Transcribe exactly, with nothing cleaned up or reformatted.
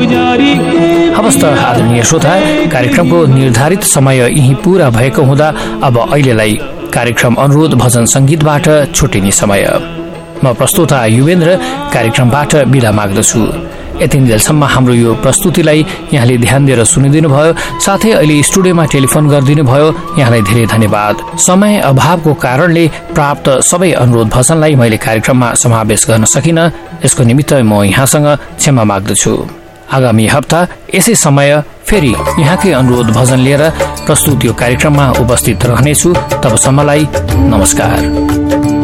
हवस् त आदरणीय श्रोता, कार्यक्रमको निर्धारित समय यही पूरा भएको हुँदा अब अहिलेलाई कार्यक्रम अनुरोध भजन संगीतबाट छुटिने समय। म प्रस्तुता युवेन्द्र कार्यक्रमबाट बिदा माग्दछु। यतिन्जेलसम्म हाम्रो यो प्रस्तुतिलाई यहाँले ध्यान दिएर सुनिदिनु भयो, साथै अहिले स्टुडियोमा टेलिफोन गरिदिनु भयो, यहाँलाई धेरै धन्यवाद। समय अभावको कारणले प्राप्त सबै अनुरोध भजनलाई मैले कार्यक्रममा समावेश गर्न सकिन, यसको निमित्त म यहाँसँग क्षमा माग्दछु। आगामी हप्ता यसै समय फेरि यहाँकै अनुरोध भजन लिएर प्रस्तुत यो कार्यक्रममा उपस्थित रहनेछु। तबसम्मलाई नमस्कार।